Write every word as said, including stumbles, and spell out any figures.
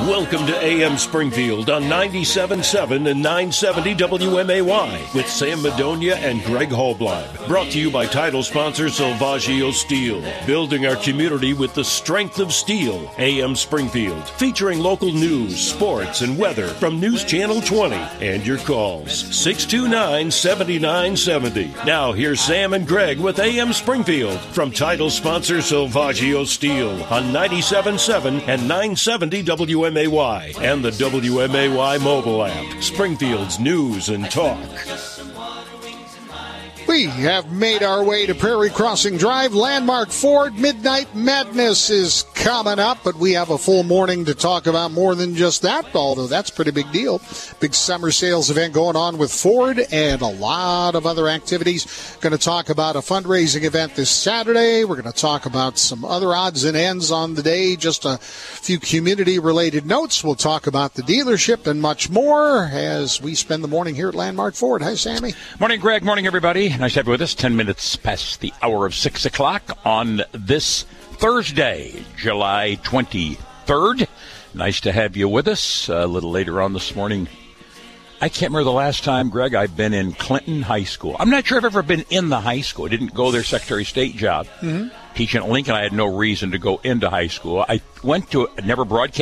Welcome to A M Springfield on ninety-seven point seven and nine seventy W M A Y with Sam Madonia and Greg Holbleib. Brought to you by title sponsor Salvaggio Steel. Building our community with the strength of steel. A M Springfield. Featuring local news, sports, and weather from News Channel twenty. And your calls. six two nine, seven nine seven zero. Now here's Sam and Greg with A M Springfield from title sponsor Salvaggio Steel on ninety-seven point seven and nine seventy W M A Y and the W M A Y mobile app. Springfield's news and talk. We have made our way to Prairie Crossing Drive. Landmark Ford Midnight Madness is coming up, but we have a full morning to talk about more than just that, although that's a pretty big deal. Big summer sales event going on with Ford and a lot of other activities. Going to talk about a fundraising event this Saturday. We're going to talk about some other odds and ends on the day, just a few community-related notes. We'll talk about the dealership and much more as we spend the morning here at Landmark Ford. Hi, Sammy. Morning, Greg. Morning, everybody. Nice to have you with us. Ten minutes past the hour of six o'clock on this Thursday, July twenty-third. Nice to have you with us. A little later on this morning, I can't remember the last time, Greg, I've been in Clinton High School. I'm not sure I've ever been in the high school. I didn't go there, Secretary of State job. Mm-hmm. Teaching at Lincoln, I had no reason to go into high school. I went to, never broadcast.